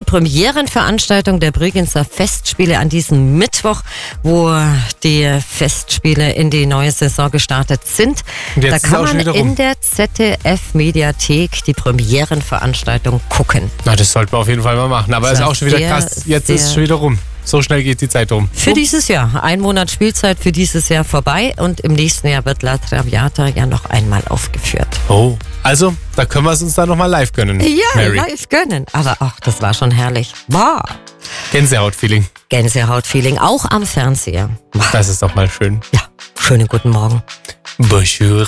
Premierenveranstaltung der Bregenzer Festspiele an diesem Mittwoch, wo die Festspiele in die neue Saison gestartet sind. Da kann man in der ZDF-Mediathek die Premierenveranstaltung gucken. Na, das sollten wir auf jeden Fall mal machen. Aber es ist auch schon wieder krass. Jetzt ist es schon wieder rum. So schnell geht die Zeit um. Für dieses Jahr. 1 Monat Spielzeit für dieses Jahr vorbei. Und im nächsten Jahr wird La Traviata ja noch einmal aufgeführt. Oh, also da können wir es uns dann nochmal live gönnen. Ja, Mary. live gönnen. Aber ach, das war schon herrlich. Wow. Gänsehaut-Feeling. Gänsehaut-Feeling, auch am Fernseher. Das ist doch mal schön. Ja, schönen guten Morgen. Bonjour.